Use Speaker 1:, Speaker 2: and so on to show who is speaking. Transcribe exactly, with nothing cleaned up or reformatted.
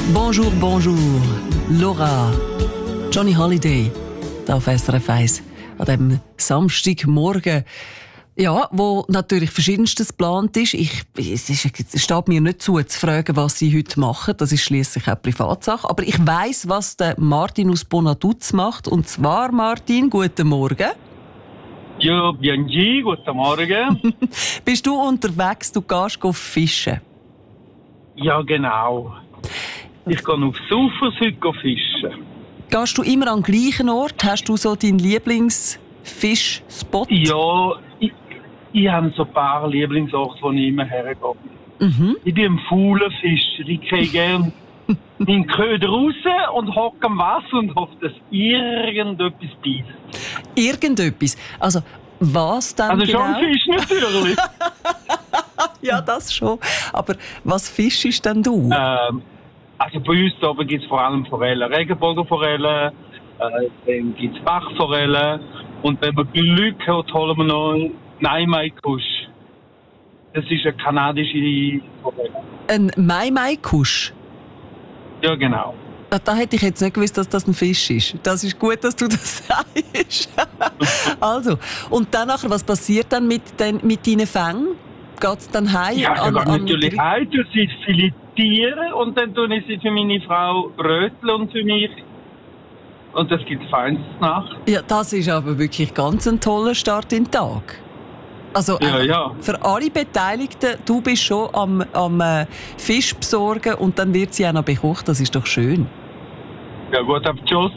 Speaker 1: Bonjour, bonjour, Laura, Johnny Holiday, da auf S R F eins an diesem Samstagmorgen. Ja, wo natürlich Verschiedenstes geplant ist. Ich, es, ist, es steht mir nicht zu, zu fragen, was sie heute machen. Das ist schliesslich auch Privatsache. Aber ich weiss, was der Martin aus Bonaduz macht. Und zwar, Martin, guten Morgen.
Speaker 2: Ja, Bianchi, guten Morgen.
Speaker 1: Bist du unterwegs, du gehst fischen?
Speaker 2: Ja, genau. Ich gehe aufs Ufer heute fischen.
Speaker 1: Gehst du immer an den gleichen Ort? Hast du so deinen Lieblingsfischspot?
Speaker 2: Ja, ich, ich habe so ein paar Lieblingsorte, wo ich immer hergehe.
Speaker 1: Mhm.
Speaker 2: Ich bin ein fauler Fischer. Ich gehe gerne meinen Köder raus und hocke am Wasser und hoffe, dass irgendetwas beißt.
Speaker 1: Irgendetwas? Also, was dann
Speaker 2: Also
Speaker 1: genau?
Speaker 2: schon Fisch natürlich.
Speaker 1: Ja, das schon. Aber was fischst denn du?
Speaker 2: ähm, also bei uns da oben gibt es vor allem Forellen, Regenbogenforellen, äh, dann gibt es Bachforellen und wenn man Glück hat, holen wir noch einen Naimai-Kusch. Das ist eine kanadische Forelle.
Speaker 1: Ein Mai-Mai-Kusch?
Speaker 2: Ja, genau.
Speaker 1: Da, da hätte ich jetzt nicht gewusst, dass das ein Fisch ist. Das ist gut, dass du das sagst. Also, und dann nachher, was passiert dann mit, den, mit deinen Fängen? Geht es dann heim?
Speaker 2: Ja,
Speaker 1: an,
Speaker 2: dann
Speaker 1: an
Speaker 2: natürlich heim, tue sie filetieren und dann tue ich sie für meine Frau röteln und für mich. Und das gibt feinstes Nacht.
Speaker 1: Ja, das ist aber wirklich ganz ein toller Start in den Tag. Also
Speaker 2: Ja,
Speaker 1: einfach
Speaker 2: ja.
Speaker 1: für alle Beteiligten, du bist schon am, am äh, Fisch besorgen und dann wird sie auch noch bekocht, das ist doch schön.
Speaker 2: Ja gut, aber Tschüss.